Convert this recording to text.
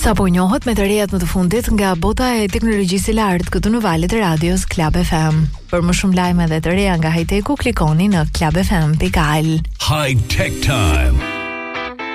Sa po njohet me të rejat më të fundit nga bota e teknologjisë së lartë këtu në valët e radios Club FM. Për më shumë lajme dhe të reja nga high-tech-u, klikoni në clubfm.al. High Tech Time.